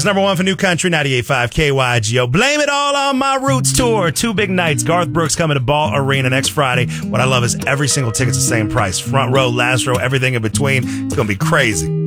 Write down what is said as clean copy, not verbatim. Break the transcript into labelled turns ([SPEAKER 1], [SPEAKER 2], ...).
[SPEAKER 1] Number one for New Country, 98.5 KYGO. Blame It All on My Roots tour. 2 big nights. Garth Brooks coming to Ball Arena next Friday. What I love is every single ticket's the same price. Front row, last row, everything in between. It's going to be crazy.